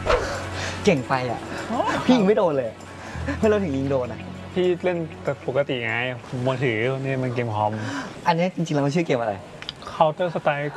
เก่งไปอ่ะพี่ยิงไม่โดนเลยไม่เราถึงยิงโดนอ่ะพี่เล่นแต่ปกติไงมือถือนี่มันเกมคอมอันนี้จริงๆแล้วมันชื่อเกมอะไร Counter Strike